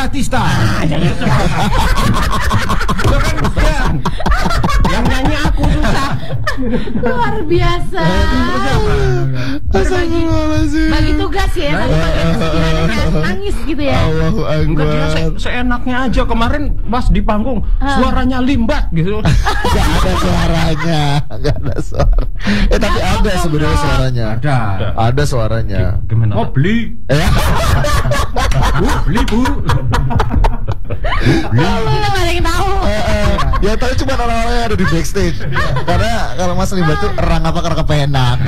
Pratista. Yang nyanyi aku susah. Luar biasa. Bagi tugas ya, nangis gitu ya. Allahu Enggak, dia Akbar. seenaknya aja kemarin pas di panggung suaranya limbat gitu. Gak ada suaranya, gak ada suara. Tapi ada sebenarnya suaranya. Ada suaranya. Gimana? Oh beli. Bu, beli bu. Kita nggak ada yang tahu. Ya tahu cuma orang-orang yang ada di backstage. Karena kalau Mas Limbat tuh erang apa karena kepenak.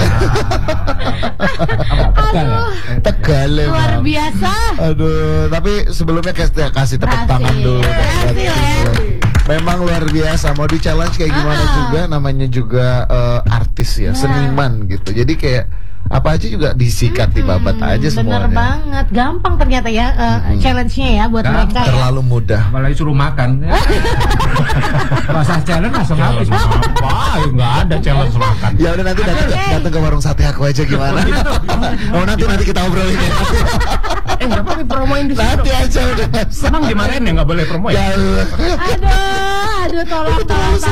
Tegal ya. Luar biasa. Aduh, tapi sebelumnya kasih tepuk tangan dulu. Kasih lah ya. Memang luar biasa. Mau di challenge kayak gimana juga, namanya juga artis ya, seniman gitu. Jadi kayak apa aja juga disikat dibabat aja semuanya. Bener banget, gampang ternyata ya challenge-nya ya buat mereka ya. Terlalu mudah. Apalagi suruh makan. Masa challenge langsung habis. Apa? Enggak ada challenge makan. Ya udah nanti datang ke warung sate aku aja gimana? Oh nanti kita obrolin ya. Enggak boleh promoin di situ. Nanti aja udah. Senang dimarahin ya, enggak boleh promoin. Aduh, tolong.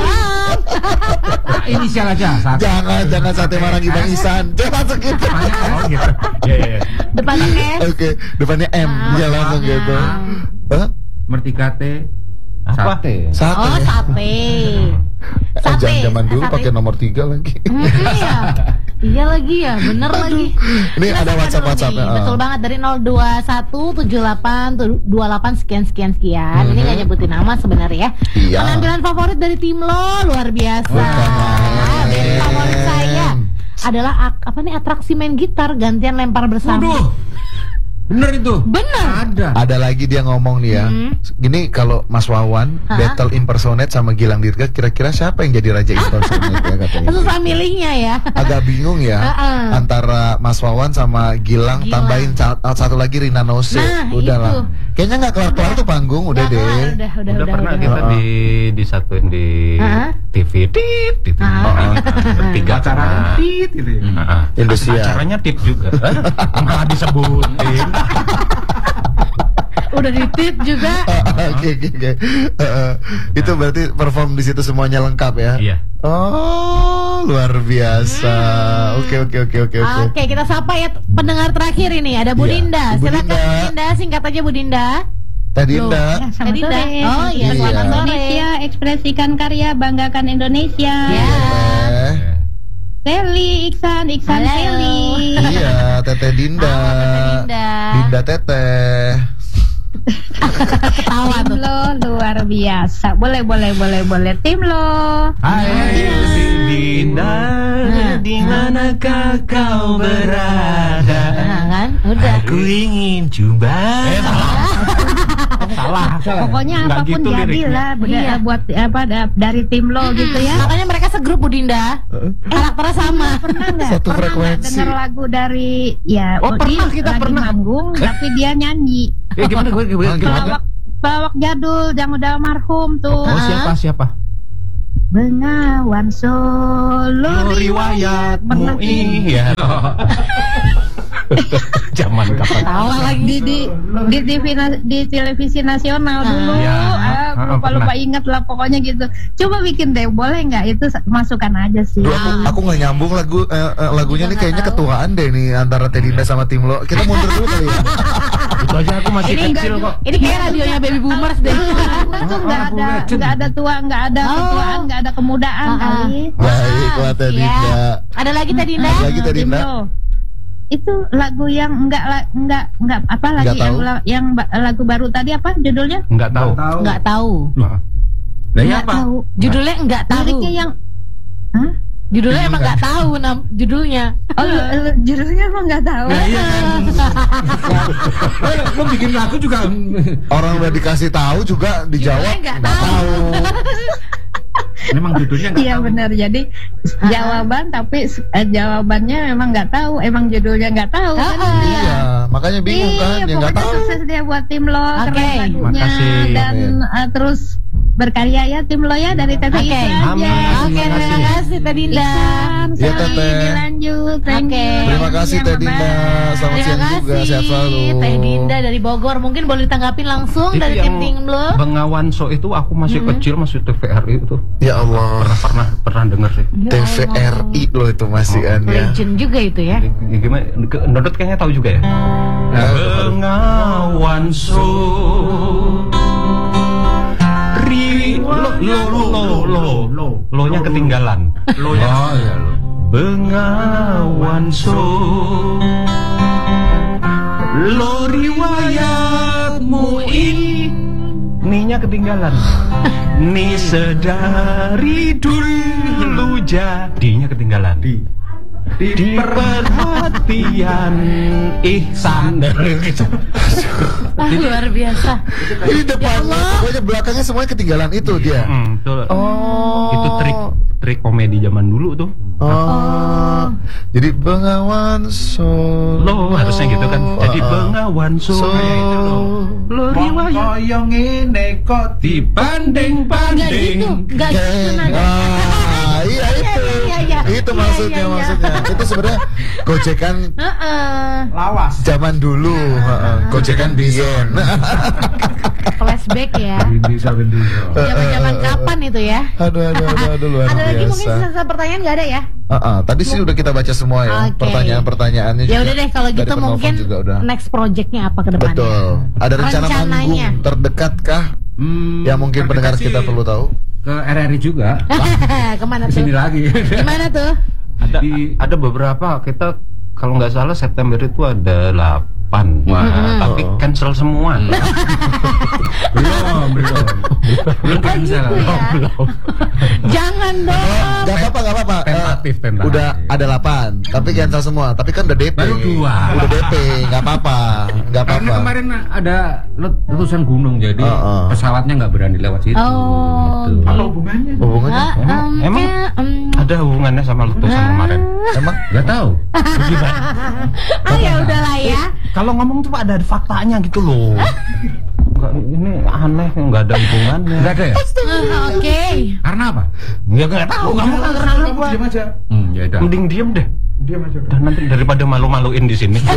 Inisial aja. Jangan sate Marangi Bang Isan. Jangan segitu. Oh gitu. Iya. Depannya S. Oke, depannya M. Ya langsung gitu. Mertika T. Sate. Oh, sate. Zaman dulu pakai nomor 3 lagi. Iya lagi ya, bener lagi. Ini ada WhatsApp-nya. Betul banget, dari 0217828 sekian. Ini nggak nyebutin nama sebenarnya. Iya. Penampilan favorit dari tim lo luar biasa. Band favorit saya adalah atraksi main gitar gantian lempar bersama. Waduh. Bener itu. Bener. Ada lagi dia ngomong nih ya. Gini, kalau Mas Wawan battle impersonate sama Gilang Dirga, kira-kira siapa yang jadi raja impersonate ya katanya? Susah milihnya ya. Agak bingung ya antara Mas Wawan sama Gilang. Tambahin satu lagi Rina Nose. Udahlah. Kayaknya nggak kelar-kelar tuh panggung, udah deh. Udah pernah kita disatuin di TV tit gitu. Tiga acara tit gitu. Indonesia. Acaranya tit juga. Malah disebutin. Udah ditit juga. Oke. Itu berarti perform di situ semuanya lengkap ya? Iya. Oh, luar biasa. Oke. Oke, kita sapa ya pendengar terakhir ini. Ada Bu Dinda. Silakan Bu Dinda, singkat aja Bu Dinda. Dinda. Dinda. Oh iya, selamat sore. Indonesia, ekspresikan karya, banggakan Indonesia. Seli, Iksan Seli. Iya, Teteh Dinda. Dinda Teteh. Ketawa tuh. Tim lo luar biasa. Boleh. Tim lo. Hai Dinda, di manakah kau berada? Kan? Udah. Aku ingin coba. Salah. Pokoknya apapun gitu jadilah buat dari tim lo gitu ya. Makanya mereka segrup Bu Dinda. Karakternya sama. Pernah nggak? Satu frekuensi. Denger lagu dari pernah kita lagi pernah manggung tapi dia nyanyi. Gimana? Pelawak jadul yang udah almarhum tuh. Oh, siapa? Bengawan Solo riwayatmu iya. Zaman kapan? Tawa lagi di televisi nasional dulu. Lupa ingat lah pokoknya gitu. Coba bikin deh, boleh nggak? Itu masukan aja sih. Aku nggak nyambung lagunya nih, kayaknya ketuaan deh nih antara Tedinda sama tim lo. Kita mundur dulu kali ya. Itu aja aku masih kecil kok. Ini kayak radionya Baby Boomers deh. Itu nggak ada tua, nggak ada ketuaan, nggak ada kemudaan kali. Baik, wah Tedinda. Ada lagi Tedinda? Lagi Tedinda. Itu lagu yang enggak apa lagi yang lagu baru tadi apa judulnya? Enggak tahu. Lah ya apa? Judulnya enggak tahu. Liriknya yang Judulnya emang enggak tahu judulnya. Oh, judulnya emang enggak tahu. Nah, iya kan. Lo bikin lagu juga orang udah dikasih tahu juga dijawab enggak tahu. Memang judulnya nggak tahu. Iya benar. Jadi jawaban tapi jawabannya memang nggak tahu. Emang judulnya nggak tahu. Iya, makanya bingung kan. Iya, Ya nggak tahu. Sukses dia buat tim lo. Oke. Keren lagunya. Makasih. Dan terus berkarya ya tim lo ya dari Tete Oke. Iklan aja. Oke, terima kasih Teh Dinda. Ya, Teteh. Dilanjut. Thank Oke. you. Terima kasih Teh Dinda. Selamat Terima siang juga, kasih sehat selalu. Teh Dinda dari Bogor. Mungkin boleh ditanggapin langsung Itu dari yang tim lo. Bengawan So itu aku masih kecil, masih TVRI itu. Ya Allah. Pernah denger sih. Ya TVRI loh itu masih kan ya. Legend juga itu ya. Gimana? Dodot kayaknya tahu juga ya. Bengawan So lo nya ketinggalan. Oh iya lo. Bengawan So lo riwayatmu ini nya ketinggalan. Ni sedari dulu jadinya ketinggalan. Di perhatian ihsan. Luar biasa. Ini depan, pokoknya belakangnya semuanya ketinggalan itu dia. Betul. Oh. Itu trik komedi zaman dulu tuh. Oh. Jadi Bengawan So. Lo harusnya gitu kan. Jadi Bengawan So. Lo riwayat Koyong ini kok Enggak gitu, enggak gitu nada. Iya itu. Iya. Itu maksudnya. Itu sebenarnya gojekan lawas. zaman dulu, gojekan biyen. Flashback ya. Bisa. Zaman-zaman kapan itu ya? Aduh luar Ada lagi mungkin biasa. sisa pertanyaan nggak ada ya? Tadi sih udah kita baca semua ya. Oke. Pertanyaan-pertanyaannya Ya juga. udah deh kalau Dari gitu penelpon mungkin juga udah. next projectnya apa ke depannya? Betul. Ada rencana Rencananya. manggung terdekat kah? Yang mungkin pendengar kita perlu tahu. Ke RRI juga. Kemana Di tuh? sini lagi. Gimana tuh? ada beberapa kita kalau nggak salah September itu ada 8. Wah. Tapi cancel semua. Belum cancel. gitu ya? Jangan dong. Gak apa-apa. Tentatif. Udah ada 8, tapi cancel semua. Tapi kan udah DP. Baru 2. Udah DP, nggak apa-apa. Karena kemarin ada letusan gunung jadi pesawatnya nggak berani lewat situ. Oh. Gitu. Apa hubungannya? Hubungannya? Emang ada hubungannya sama letusan kemarin? Emang? Nggak tahu. Ya udahlah ya. Kalau ngomong tuh ada faktanya gitu loh. Enggak, ini aneh, nggak ada hubungannya. Nggak ada ya? Oke. Karena apa? Ya nggak tahu kamu kan karena apa? Diam aja. Ya udah. Mending diem deh. Diam aja. Dan nanti daripada malu-maluin di sini.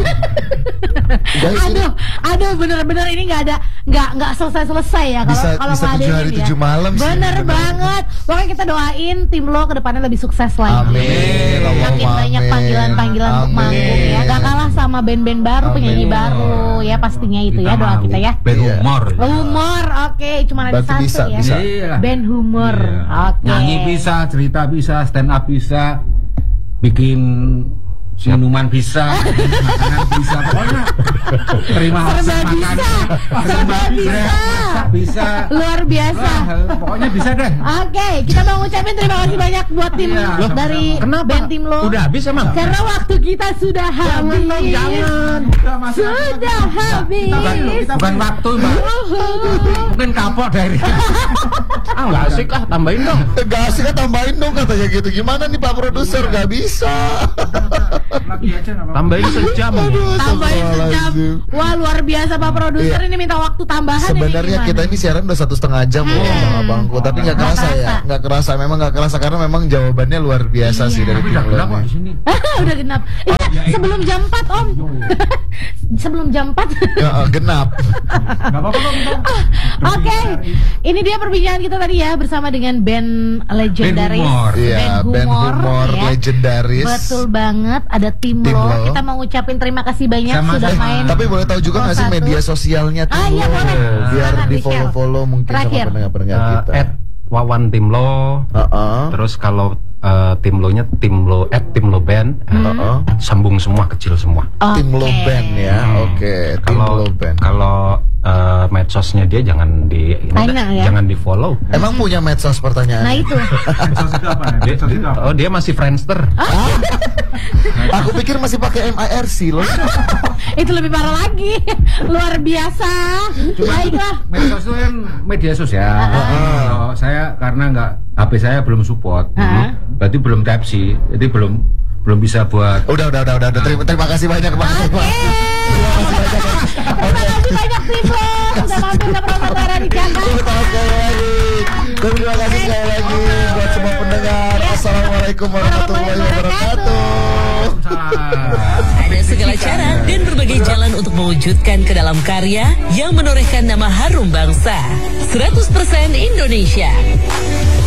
Guys, ini Aduh, bener-bener ini nggak selesai ya kalau bisa 7 hari 7 malam sih. Bener banget. Pokoknya kita doain tim lo ke depannya lebih sukses lagi. Amin. Makin banyak panggilan-panggilan untuk Amin. manggung ya. Gak kalah sama band-band baru, penyanyi baru ya pastinya itu ya doa kita ya. Band Iya. humor. Humor, oke, cuma ada Berarti satu ya. bisa. Iya. Band humor, Iya. oke. Nyanyi bisa, cerita bisa, stand up bisa, bikin minuman bisa, bikin makanan bisa, pokoknya terima Serba masak bisa. makanan, Serba bisa. masak bisa, Luar biasa. pokoknya bisa deh. Oke, kita mau ngucapin terima kasih banyak buat tim Iya, lo dari band tim lo. Udah habis emang? Karena waktu kita sudah habis. Jangan. Sudah habis. Bukan waktu mbak, mungkin kapok dari. Nggak asik lah, tambahin dong. Gak asik kan tambahin dong katanya gitu. Gimana nih Pak Produser? Gak bisa. Lagi aja nggak apa-apa. Tambahin sejam. Aduh, Tambahin sejam. astagfirullahaladzim. Wah, luar biasa Pak Produser Iya. ini minta waktu tambahan. Sebenarnya ini kita gimana? ini siaran udah 1,5 jam loh sama abangku, tapi nggak kerasa ya, nggak kerasa, memang nggak kerasa karena memang jawabannya luar biasa sih dari Tapi tim udah lo gelap kok ini. di sini. Udah genap. Iya, sebelum jam 4 Om. Sebelum jam 4. Ya, genap. Nggak apa-apa kok kita. Oke, ini dia perbincangan kita tadi ya bersama dengan band legendaris, humor. Iya, band humor ya. legendaris. Betul banget, ada tim Tim lo. lo. Kita mau ngucapin terima kasih banyak Sama-sama. sudah main. Tapi boleh tahu juga nggak sih 01? media sosialnya tim Iya, lo? boleh. Biar Silakan, di di-share. follow mungkin Terakhir. sama pendengar-pendengar kita. @wawan timlo. Terus kalau tim lo-nya tim lo @timlo_band. Sambung semua, kecil semua. Tim lo Oke. band ya, oke. Tim Kalau lo band. kalau medsosnya dia jangan Tanya ya. jangan di follow. Emang punya medsos pertanyaan? Nah itu. Medsos itu apa ya? Medsos itu apa? Dia masih Friendster. Aku pikir masih pakai MIRC loh. Itu lebih parah lagi. Luar biasa. Baiklah. Medsos itu kan media sosial. Kalau saya karena nggak HP saya belum support, berarti belum Type C, jadi belum bisa buat. Udah. Terima kasih banyak Bang. Terima kasih banyak tim lo. Udah mampir ke Prasatara di Jakarta. Terima kasih. Assalamualaikum warahmatullahi wabarakatuh. Ada segala cara dan berbagai jalan untuk mewujudkan ke dalam karya yang menorehkan nama harum bangsa. 100% Indonesia.